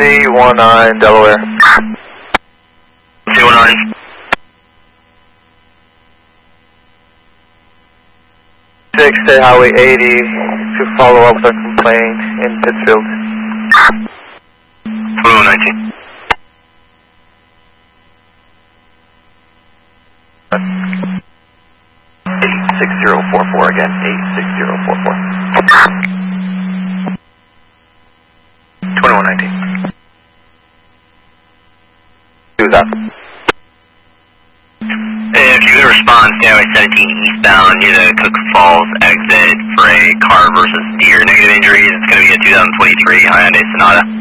219 Delaware. 219. 6, State Highway 80 to follow up with a complaint in Pittsfield. 2119. 86044 again, 86044. 2119. Do that. If you could respond, Stairway 17 eastbound near the Cook Falls exit for a car versus deer negative injuries, it's going to be a 2023 Hyundai Sonata.